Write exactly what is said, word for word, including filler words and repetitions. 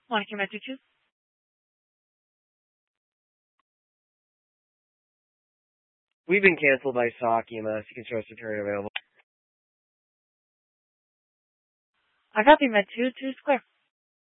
Monica Matutu. We've been canceled by S O C, E M S. You can show us if you're available. I copy Matutu Square.